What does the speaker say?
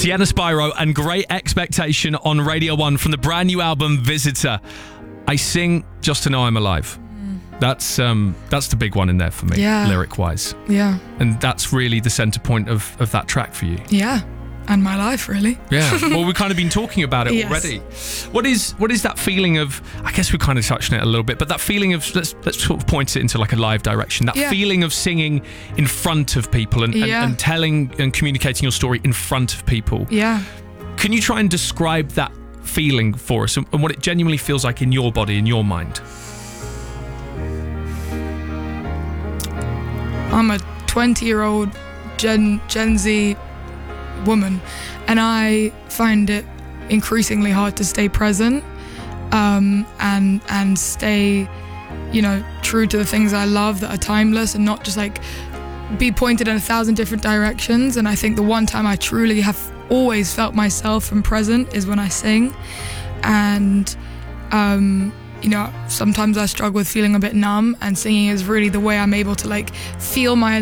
Sienna Spyro and Great Expectation on Radio 1 from the brand new album Visitor. I sing just to know I'm alive. That's the big one in there for me, lyric-wise. Yeah. And that's really the centre point of that track for you. Yeah. And my life, really. Yeah. Well, we've kind of been talking about it already. What is that feeling of, I guess we kind of touched on it a little bit, but that feeling of, let's sort of point it into like a live direction, that feeling of singing in front of people and telling and communicating your story in front of people. Yeah. Can you try and describe that feeling for us and what it genuinely feels like in your body, in your mind? I'm a 20-year-old Gen Z woman, and I find it increasingly hard to stay present and stay, true to the things I love that are timeless and not just like be pointed in 1,000 different directions. And I think the one time I truly have always felt myself and present is when I sing. And sometimes I struggle with feeling a bit numb, and singing is really the way I'm able to like feel my